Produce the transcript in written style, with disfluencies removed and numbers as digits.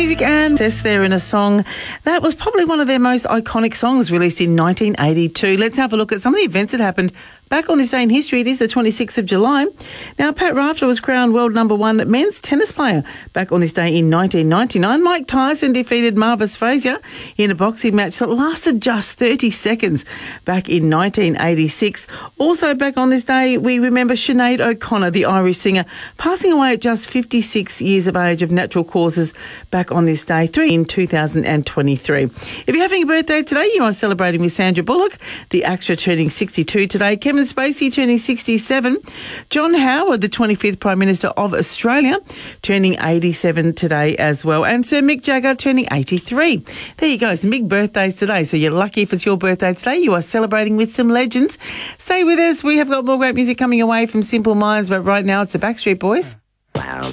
music and there in a song that was probably one of their most iconic songs, released in 1982. Let's have a look at some of the events that happened back on this day in history. It is the 26th of July. Now, Pat Rafter was crowned world number one men's tennis player back on this day in 1999. Mike Tyson defeated Marvis Frazier in a boxing match that lasted just 30 seconds back in 1986. Also back on this day, we remember Sinead O'Connor, the Irish singer, passing away at just 56 years of age of natural causes back on this day, in 2023. If you're having a birthday today, you are celebrating with Sandra Bullock, the actor, turning 62 today. Kevin Spacey turning 67. John Howard, the 25th Prime Minister of Australia, turning 87 today as well. And Sir Mick Jagger turning 83. There you go, some big birthdays today. So you're lucky if it's your birthday today. You are celebrating with some legends. Stay with us. We have got more great music coming away from Simple Minds, but right now it's the Backstreet Boys. Wow.